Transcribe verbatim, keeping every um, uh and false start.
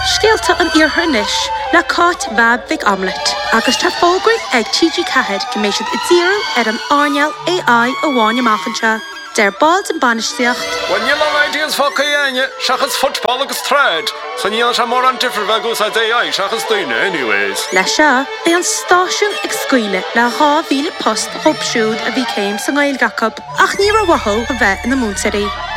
Stíalta an iarthnis le cáit bab vig omlet, agus tá fógraí ag tíG Cahead gyméisiad i ddíru ar an arneal A I a bháin amachanse. Der bald an banisteocht. When you long ideas for Kayanya, shachas football agus thread. So you know more on different vegos at A I, shachas doing anyways. Le seo, é an stáisiún ag scuile le dhá mhíle post hopsiúd a bhí céim sa Gael Gacob, ach ní ra wahol a bheith in na múnsaí.